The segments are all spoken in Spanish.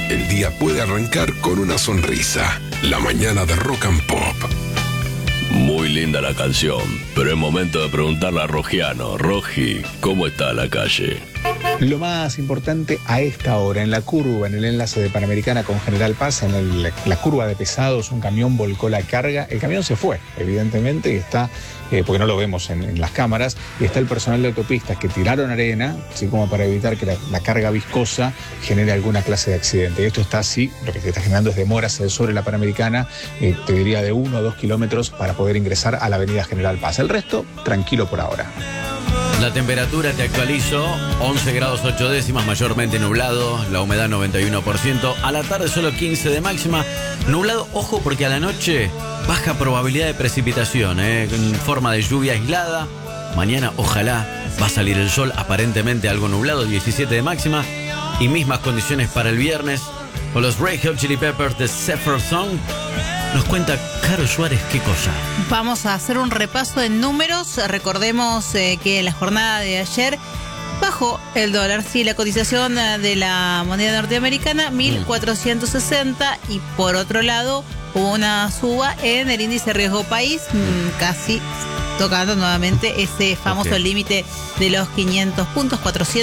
el día puede arrancar con una sonrisa. La mañana de Rock and Pop. Muy linda la canción, pero es momento de preguntarle a Rogiano. Rogi, ¿cómo está la calle? Lo más importante a esta hora, en la curva, en el enlace de Panamericana con General Paz, en la curva de pesados, un camión volcó la carga. El camión se fue, evidentemente, y está, porque no lo vemos en las cámaras, y está el personal de autopistas que tiraron arena, así como para evitar que la carga viscosa genere alguna clase de accidente. Y esto está así, lo que se está generando es demoras sobre la Panamericana, te diría de 1 o 2 kilómetros para poder ingresar a la avenida General Paz. El resto, tranquilo por ahora. La temperatura, te actualizo, 11 grados 8 décimas, mayormente nublado, la humedad 91%, a la tarde solo 15 de máxima, nublado, ojo porque a la noche baja probabilidad de precipitación, en forma de lluvia aislada. Mañana ojalá va a salir el sol, aparentemente algo nublado, 17 de máxima, y mismas condiciones para el viernes. Con los Red Hot Chili Peppers de Zephyr Song, nos cuenta Caro Suárez qué cosa. Vamos a hacer un repaso de números. Recordemos que la jornada de ayer bajó el dólar. Sí, la cotización de la moneda norteamericana, 1.460. Y por otro lado, hubo una suba en el índice riesgo país, casi tocando nuevamente ese famoso límite de los 500 puntos,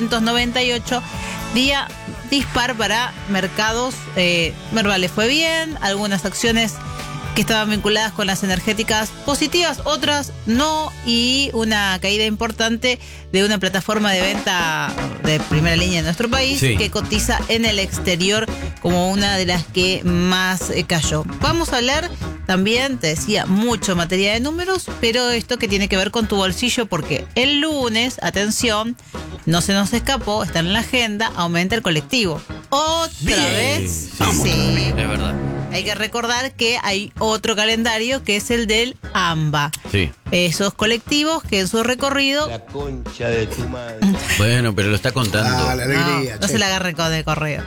498. Día dispar para mercados. Merval le fue bien, algunas acciones que estaban vinculadas con las energéticas positivas, otras no, y una caída importante de una plataforma de venta de primera línea en nuestro país, que cotiza en el exterior como una de las que más cayó. Vamos a hablar también, te decía, mucho materia de números, pero esto que tiene que ver con tu bolsillo, porque el lunes, atención, no se nos escapó, está en la agenda, aumenta el colectivo. ¿Otra vez? Sí, es verdad. Hay que recordar que hay otro calendario que es el del AMBA. Sí. Esos colectivos que en su recorrido... La concha de tu madre. Bueno, pero lo está contando. La alegría. No se la agarre con el correo.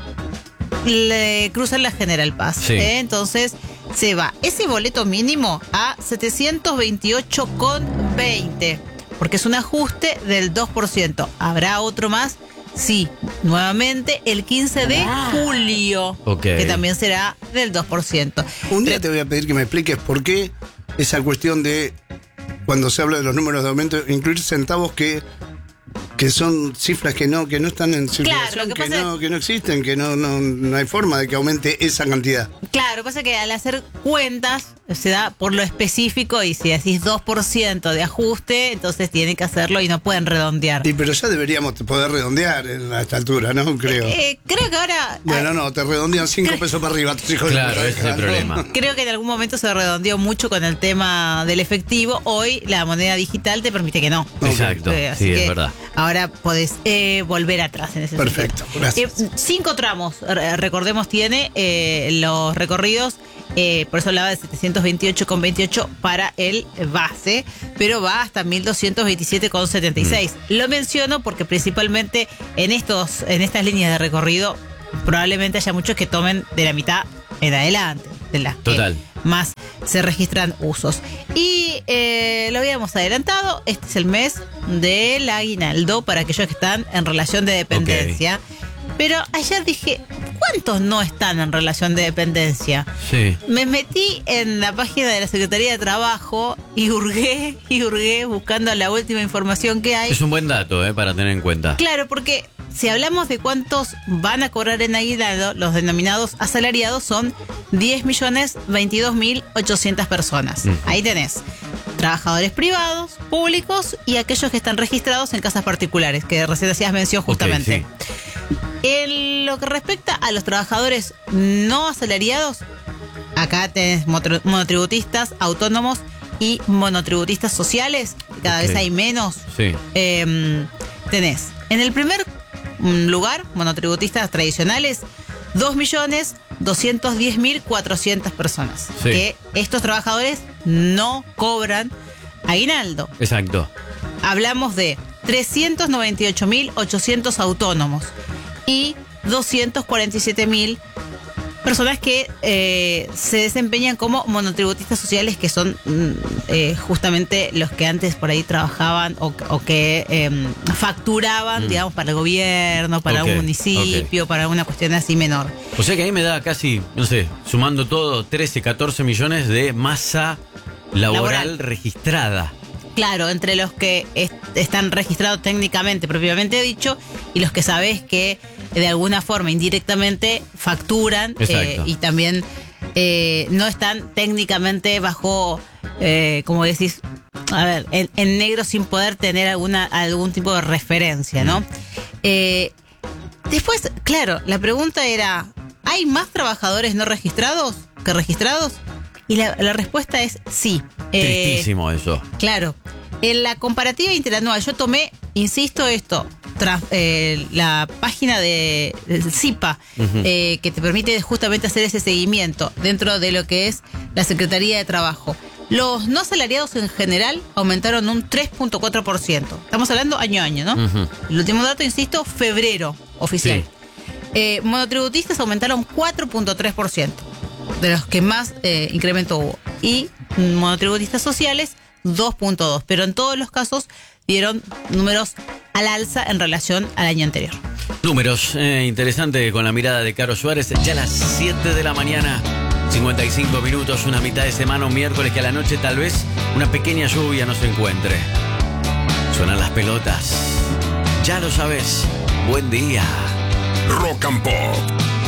Le cruzan la General Paz. Sí. Entonces se va ese boleto mínimo a 728,20. Porque es un ajuste del 2%. ¿Habrá otro más? Sí, nuevamente el 15 de julio, que también será del 2%. Un día te voy a pedir que me expliques por qué esa cuestión de, cuando se habla de los números de aumento, incluir centavos que son cifras que no están en circulación, claro, que no existen, que no hay forma de que aumente esa cantidad. Claro, pasa que al hacer cuentas se da por lo específico, y si decís 2% de ajuste, entonces tienen que hacerlo y no pueden redondear. Pero ya deberíamos poder redondear a esta altura, ¿no? Creo. Creo que ahora... Bueno, no, te redondean 5 pesos para arriba, tus hijos. Claro, ese es el problema. Creo que en algún momento se redondeó mucho con el tema del efectivo. Hoy la moneda digital te permite que no. Exacto, sí, es verdad. Ahora podés volver atrás en ese sentido. Perfecto, gracias. 5 tramos, recordemos, tiene los recorridos. Por eso hablaba de 728,28 para el base, pero va hasta 1227,76. Lo menciono porque principalmente en estas líneas de recorrido probablemente haya muchos que tomen de la mitad en adelante, de las que más se registran usos. Y lo habíamos adelantado, este es el mes del aguinaldo para aquellos que están en relación de dependencia. Pero ayer dije, ¿cuántos no están en relación de dependencia? Sí. Me metí en la página de la Secretaría de Trabajo y hurgué buscando la última información que hay. Es un buen dato para tener en cuenta. Claro, porque si hablamos de cuántos van a cobrar en aguinaldo, los denominados asalariados son 10.022.800 personas. Ahí tenés trabajadores privados, públicos y aquellos que están registrados en casas particulares, que recién hacías mención justamente. En lo que respecta a los trabajadores no asalariados, acá tenés monotributistas, autónomos y monotributistas sociales, cada vez hay menos. Tenés en el primer lugar monotributistas tradicionales, 2.210.400 personas. Que estos trabajadores no cobran aguinaldo. Exacto. Hablamos de 398.800 autónomos y 247.000 personas que se desempeñan como monotributistas sociales, que son justamente los que antes por ahí trabajaban o que facturaban, digamos, para el gobierno, para un municipio, para una cuestión así menor. O sea que ahí me da casi, no sé, sumando todo, 13, 14 millones de masa laboral registrada. Claro, entre los que están registrados técnicamente, propiamente dicho, y los que sabés que de alguna forma indirectamente facturan y también no están técnicamente bajo, como decís, a ver, en negro, sin poder tener algún tipo de referencia, ¿no? Después, claro, la pregunta era, ¿hay más trabajadores no registrados que registrados? Y la respuesta es sí. Tristísimo eso. Claro. En la comparativa interanual, yo tomé, insisto, la página de CIPA, que te permite justamente hacer ese seguimiento dentro de lo que es la Secretaría de Trabajo. Los no asalariados en general aumentaron un 3.4%. Estamos hablando año a año, ¿no? El último dato, insisto, febrero oficial. Sí. Monotributistas aumentaron 4.3%, de los que más incremento hubo. Y monotributistas sociales, 2.2%, pero en todos los casos dieron números al alza en relación al año anterior. Números interesantes con la mirada de Caro Suárez. Ya a las 7 de la mañana, 55 minutos, una mitad de semana, un miércoles que a la noche tal vez una pequeña lluvia nos encuentre. Suenan las pelotas. Ya lo sabes. Buen día. Rock and Pop.